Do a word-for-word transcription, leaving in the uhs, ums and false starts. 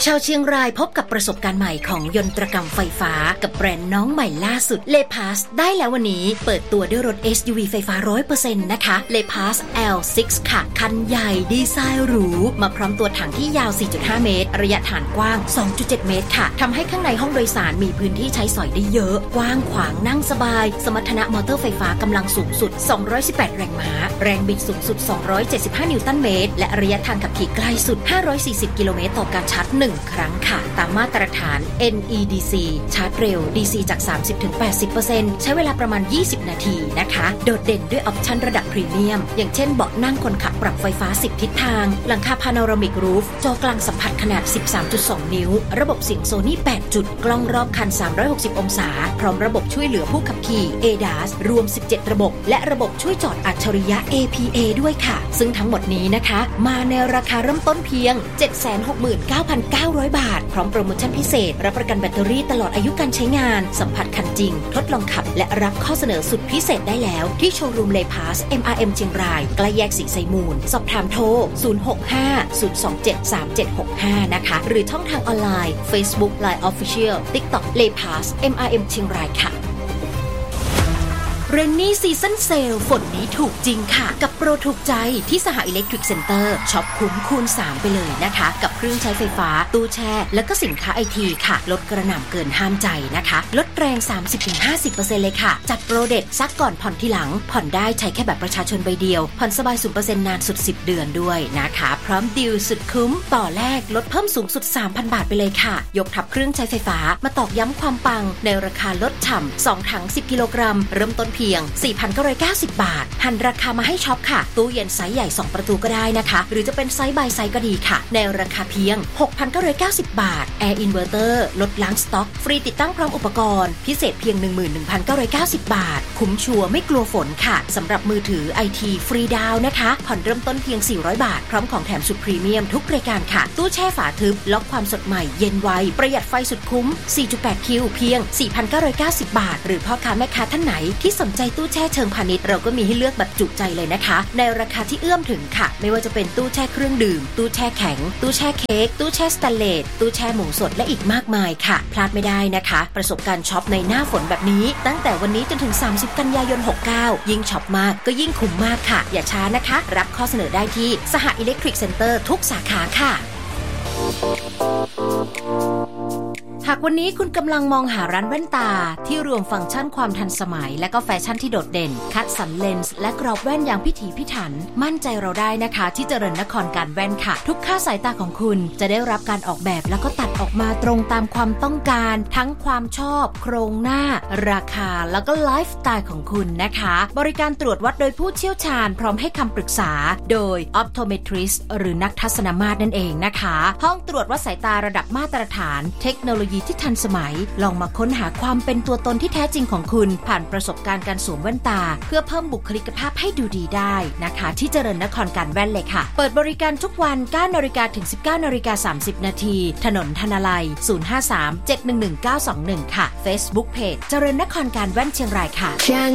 ชาวเชียงรายพบกับประสบการณ์ใหม่ของยนตรกรรมไฟฟ้ากับแบรนด์น้องใหม่ล่าสุด Leapaz ได้แล้ววันนี้เปิดตัวด้วยรถ เอส ยู วี ไฟฟ้า ร้อยเปอร์เซ็นต์ นะคะ Leapaz แอล ซิกซ์ ค่ะคันใหญ่ดีไซน์หรูมาพร้อมตัวถังที่ยาว สี่จุดห้า เมตรระยะฐานกว้าง สองจุดเจ็ด เมตรค่ะทำให้ข้างในห้องโดยสารมีพื้นที่ใช้สอยได้เยอะกว้างขวางนั่งสบายสมรรถนะมอเตอร์ไฟฟ้ากำลังสูงสุดสองร้อยสิบแปดแรงม้าแรงบิดสูงสุดสองร้อยเจ็ดสิบห้านิวตันเมตรและระยะทางขับขี่ไกลสุดห้าร้อยสี่สิบกิโลเมตรต่อการชาร์จหนึ่งครั้งค่ะตามมาตรฐาน เอ็น อี ดี ซี ชาร์จเร็ว ดี ซี จาก สามสิบถึงแปดสิบเปอร์เซ็นต์ ใช้เวลาประมาณยี่สิบนาทีนะคะโดดเด่นด้วยออปชั่นระดับพรีเมียมอย่างเช่นเบาะนั่งคนขับปรับไฟฟ้าสิบทิศทางหลังคาพาโนรามิกรูฟจอกลางสัมผัสขนาด สิบสามจุดสอง นิ้วระบบเสียงโซนี่แปดจุดกล้องรอบคันสามร้อยหกสิบองศาพร้อมระบบช่วยเหลือผู้ขับขี่ เอ ดาส รวมสิบเจ็ดระบบและระบบช่วยจอดอัจฉริยะ เอ พี เอ ด้วยค่ะซึ่งทั้งหมดนี้นะคะมาในราคาเริ่มต้นเพียง เจ็ดแสนหกหมื่นเก้าพันเก้าร้อย บาทพร้อมโปรโมชั่นพิเศษรับประกันแบตเตอรี่ตลอดอายุการใช้งานสัมผัสคันจริงทดลองขับและรับข้อเสนอสุดพิเศษได้แล้วที่โชว์รูม Leapaz เอ็ม อาร์ เอ็ม เชียงรายใกล้แยกศรีไซมูลสอบถามโทรศูนย์ หก ห้า ศูนย์ สอง เจ็ด สาม เจ็ด หก ห้านะคะหรือช่องทางออนไลน์ Facebook ไลน์ Official TikTok Leapaz เอ็ม อาร์ เอ็ม เชียงรายค่ะเรนนี่ซีซั่นเซลฝนนี้ถูกจริงค่ะกับโปรถูกใจที่สหอิเล็กทริกเซ็นเตอร์ช็อปคุ้มคูณสามไปเลยนะคะกับเครื่องใช้ไฟฟ้าตู้แช่และก็สินค้าไอทีค่ะลดกระหน่ำเกินห้ามใจนะคะลดแรง สามสิบถึงห้าสิบเปอร์เซ็นต์ เลยค่ะจัดโปรเด็ดซักก่อนผ่อนทีหลังผ่อนได้ใช้แค่แบบประชาชนใบเดียวผ่อนสบาย ศูนย์เปอร์เซ็นต์ นานสุดสิบเดือนด้วยนะคะพร้อมดีลสุดคุ้มต่อแรกลดเพิ่มสูงสุด สามพัน บาทไปเลยค่ะยกทับเครื่องใช้ไฟฟ้ามาตอกย้ำความปังในราคาลดฉ่ำสองถังสิบกิโลกรัมเริ่มต้นเพียง สี่พันเก้าร้อยเก้าสิบ บาทหันราคามาให้ช็อปค่ะตู้เย็นไซส์ใหญ่สองประตูก็ได้นะคะหรือจะเป็นไซส์บายไซส์ก็ดีค่ะในราคาเพียง หกพันเก้าร้อยเก้าสิบ บาทแอร์อินเวอร์เตอร์ลดล้างสต็อกฟรีติดตั้งพร้อมอุปกรณ์พิเศษเพียง หนึ่งหมื่นหนึ่งพันเก้าร้อยเก้าสิบ บาทคุ้มชัวร์ไม่กลัวฝนค่ะสำหรับมือถือ ไอ ที ฟรีดาวน์นะคะผ่อนเริ่มต้นเพียงสี่ร้อยบาทพร้อมของแถมสุดพรีเมียมทุกรายการค่ะตู้แช่ฝาทึบล็อกความสดใหม่เย็นไวประหยัดไฟสุดคุ้ม สี่จุดแปด คิวเพียง สี่พันเก้าร้อยเก้าสิบ บาทหรือพ่อค้าแม่ค้าท่านไหนที่สนใจตู้แช่เชิงพาณิชย์เราก็มีให้เลือกแบบจุใจเลยนะคะในราคาที่เอื้อมถึงค่ะไม่ว่าจะเป็นตู้แช่เครื่องดื่มตู้แช่แข็งตู้แช่เค้กตู้แช่สแตนเลสตู้แช่หมูสดและอีกมากมายค่ะพลาดไม่ได้นะคะประสบการณ์ช็อปในหน้าฝนแบบนี้ตั้งแต่วันนี้จนถึงสามสิบกันยายนหกสิบเก้ายิ่งช็อปมากก็ยิ่งคุ้มมากค่ะอย่าช้านะคะรับข้อเสนอได้ที่สหอิเล็กทริกเซ็นเตอร์ทุกสาขาค่ะหากวันนี้คุณกำลังมองหาร้านแว่นตาที่รวมฟังก์ชันความทันสมัยและก็แฟชั่นที่โดดเด่นคัดสรรเลนส์และกรอบแว่นอย่างพิถีพิถันมั่นใจเราได้นะคะที่เจริญนครการแว่นค่ะทุกค่าสายตาของคุณจะได้รับการออกแบบแล้วก็ตัดออกมาตรงตามความต้องการทั้งความชอบโครงหน้าราคาแล้วก็ไลฟ์สไตล์ของคุณนะคะบริการตรวจวัดโดยผู้เชี่ยวชาญพร้อมให้คำปรึกษาโดย Optometrist หรือนักทัศนมาตรนั่นเองนะคะห้องตรวจวัดสายตาระดับมาตรฐานเทคโนโลยีที่ทันสมัยลองมาค้นหาความเป็นตัวตนที่แท้จริงของคุณผ่านประสบการณ์การสวมแว่นตาเพื่อเพิ่มบุคลิกภาพให้ดูดีได้นะคะที่เจริญนครการแว่นเลยค่ะเปิดบริการทุกวัน เก้านาฬิกา ถึง สิบเก้านาฬิกาสามสิบ นาทีถนนธนาลัยศูนย์ ห้า สาม เจ็ด หนึ่ง หนึ่ง เก้า สอง หนึ่งค่ะ Facebook Page เจริญนครการแว่นเชียงรายค่ะเชียง